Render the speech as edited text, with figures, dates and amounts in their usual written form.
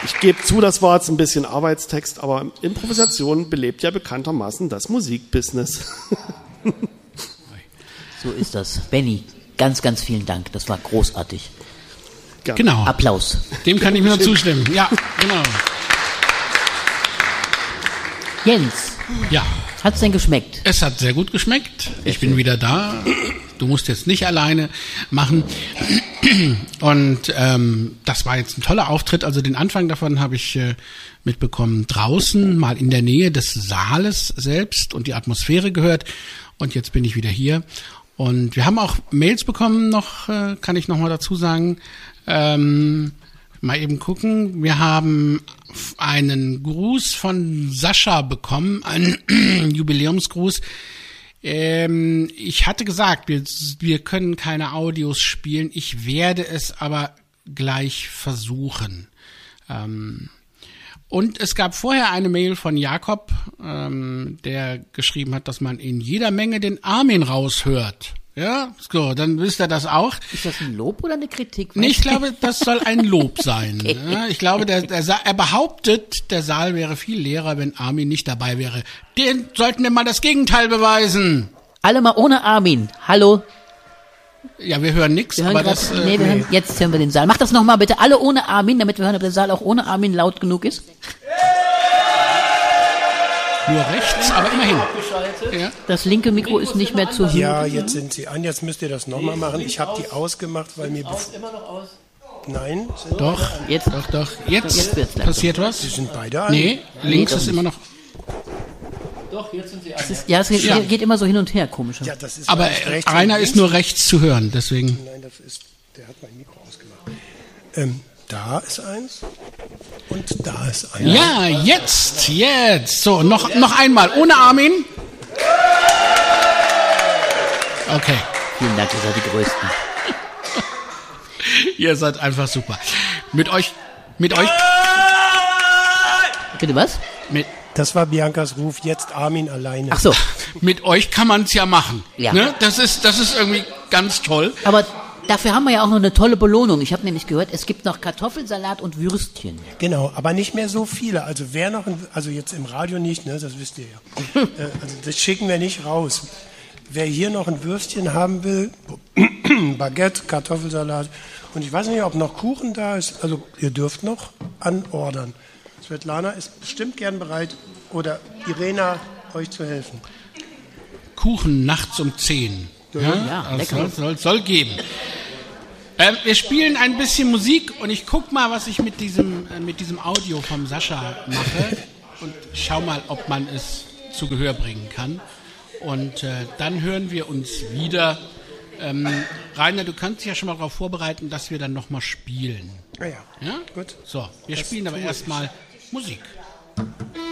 Ich gebe zu, das war jetzt ein bisschen Arbeitstext, aber Improvisation belebt ja bekanntermaßen das Musikbusiness. So ist das. Benny, ganz, ganz vielen Dank. Das war großartig. Gerne. Genau. Applaus. Dem kann ich nur zustimmen. Ja, genau. Jens, Ja, hat's denn geschmeckt? es hat sehr gut geschmeckt. Ich bin wieder da. Du musst jetzt nicht alleine machen. Und das war jetzt ein toller Auftritt. Also den Anfang davon habe ich mitbekommen draußen, mal in der Nähe des Saales selbst und die Atmosphäre gehört. Und jetzt bin ich wieder hier. Und wir haben auch Mails bekommen noch, kann ich noch mal dazu sagen. Mal eben gucken. Wir haben einen Gruß von Sascha bekommen, einen Jubiläumsgruß. Ich hatte gesagt, wir können keine Audios spielen. Ich werde es aber gleich versuchen. Und es gab vorher eine Mail von Jakob, der geschrieben hat, dass man in jeder Menge den Armin raushört. Ja, so, dann wisst ihr das auch. Ist das ein Lob oder eine Kritik? Nee, ich glaube, das soll ein Lob sein. Okay. Ja, ich glaube, er behauptet, der Saal wäre viel leerer, wenn Armin nicht dabei wäre. Den sollten wir mal das Gegenteil beweisen. Alle mal ohne Armin. Hallo. Ja, wir hören nichts, Wir hören aber grad, das... jetzt hören wir den Saal. Mach das nochmal bitte. Alle ohne Armin, damit wir hören, ob der Saal auch ohne Armin laut genug ist. Nur rechts, aber immerhin. Ja. Das linke Mikro ist nicht mehr zu hören. Ja, jetzt sind sie an. Jetzt müsst ihr das nochmal machen. Ich habe die ausgemacht, weil mir... Immer noch aus? Nein. Doch, Jetzt. doch. Jetzt wird's langsam. passiert was? Sie sind beide an. Nee, links doch ist nicht. immer noch... Es geht immer so hin und her, komisch. Ja, das ist Aber vielleicht rechts Rainer und ist nur rechts zu hören, deswegen... Nein, der hat mein Mikro ausgemacht. Da ist eins und da ist eins. Ja, jetzt. So, noch einmal, ohne Armin. Okay. Vielen Dank, ihr seid die Größten. Ihr seid einfach super. Mit euch, Bitte was? Das war Biancas Ruf, jetzt Armin alleine. Ach so. mit euch kann man's ja machen. Ja. Ne? Das ist irgendwie ganz toll. Aber dafür haben wir ja auch noch eine tolle Belohnung. Ich habe nämlich gehört, es gibt noch Kartoffelsalat und Würstchen. Genau, aber nicht mehr so viele. Also wer noch, also jetzt im Radio nicht, ne, das wisst ihr ja. Also das schicken wir nicht raus. Wer hier noch ein Würstchen haben will, Baguette, Kartoffelsalat und ich weiß nicht, ob noch Kuchen da ist. Also ihr dürft noch anordern. Svetlana ist bestimmt gern bereit oder Irena euch zu helfen. Kuchen nachts um 10. Ja, lecker. Soll geben. Wir spielen ein bisschen Musik und ich guck mal, was ich mit diesem Audio vom Sascha mache und schau mal, ob man es zu Gehör bringen kann. Und dann hören wir uns wieder. Rainer, du kannst dich ja schon mal darauf vorbereiten, dass wir dann nochmal spielen. Ja, Ja? gut. So, wir spielen aber erstmal Musik.